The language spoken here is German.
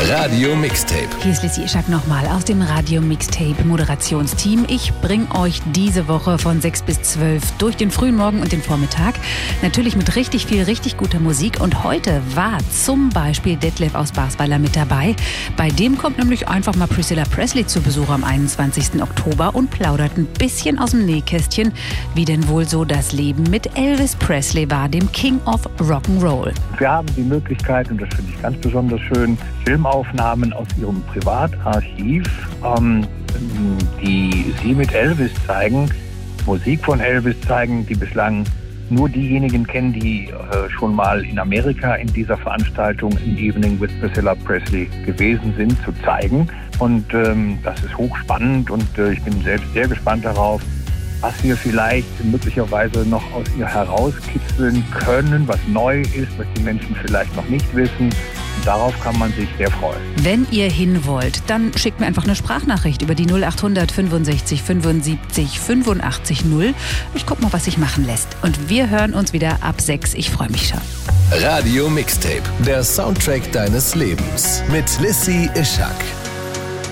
Radio Mixtape. Hier ist Lissy Ischak nochmal aus dem Radio Mixtape Moderationsteam. Ich bringe euch diese Woche von 6 bis 12 durch den frühen Morgen und den Vormittag. Natürlich mit richtig viel, richtig guter Musik. Und heute war zum Beispiel Detlef aus Barsweiler mit dabei. Bei dem kommt nämlich einfach mal Priscilla Presley zu Besuch am 21. Oktober und plaudert ein bisschen aus dem Nähkästchen, wie denn wohl so das Leben mit Elvis Presley war, dem King of Rock'n'Roll. Wir haben die Möglichkeit, und das finde ich ganz besonders schön, Filmaufnahmen aus ihrem Privatarchiv, die sie mit Elvis zeigen, Musik von Elvis zeigen, die bislang nur diejenigen kennen, die schon mal in Amerika in dieser Veranstaltung im Evening with Priscilla Presley gewesen sind, zu zeigen. Und das ist hochspannend und ich bin selbst sehr gespannt darauf, was wir vielleicht möglicherweise noch aus ihr herauskitzeln können, was neu ist, was die Menschen vielleicht noch nicht wissen. Und darauf kann man sich sehr freuen. Wenn ihr hin wollt, dann schickt mir einfach eine Sprachnachricht über die 0800 65 75 85 0. Ich guck mal, was sich machen lässt. Und wir hören uns wieder ab 6. Ich freue mich schon. Radio Mixtape, der Soundtrack deines Lebens mit Lissy Ischak.